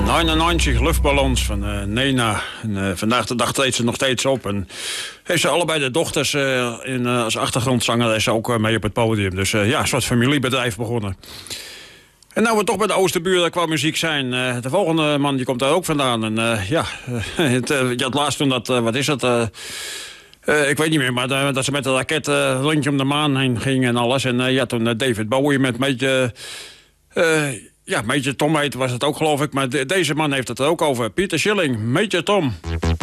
99 luchtballons van Nena. En, vandaag de dag treedt ze nog steeds op. En heeft ze allebei de dochters als achtergrondzanger is ze ook mee op het podium. Dus ja, een soort familiebedrijf begonnen. En nou we toch bij de Oosterburen qua muziek zijn. De volgende man die komt daar ook vandaan. En ja, je had laatst toen dat, wat is het... ik weet niet meer, maar dat ze met de raket rondje om de maan heen ging en alles. En ja, toen David Bowie met een beetje... ja, Major Tom heet was het ook, geloof ik. Maar deze man heeft het er ook over. Peter Schilling, Major Tom.